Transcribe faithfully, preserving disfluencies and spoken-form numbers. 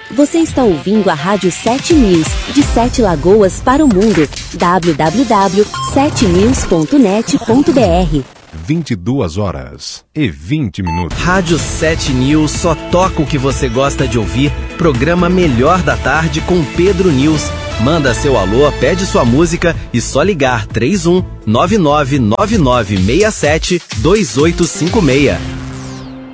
Você está ouvindo a Rádio sete News, de Sete Lagoas para o mundo. w w w ponto sete news ponto net ponto b r. vinte e duas horas e vinte minutos. Rádio sete News só toca o que você gosta de ouvir. Programa Melhor da Tarde com Pedro News. Manda seu alô, pede sua música e só ligar três um nove nove nove nove seis sete dois oito cinco seis.